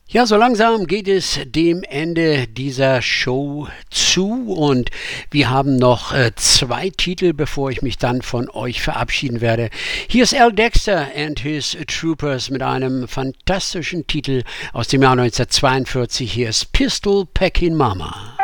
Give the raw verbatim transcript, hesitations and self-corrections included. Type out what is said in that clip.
Ja, so langsam geht es dem Ende dieser Show zu und wir haben noch äh, zwei Titel, bevor ich mich dann von euch verabschieden werde. Hier ist Al Dexter and his Troopers mit einem fantastischen Titel aus dem Jahr neunzehnhundertzweiundvierzig. Hier ist Pistol Packing Mama.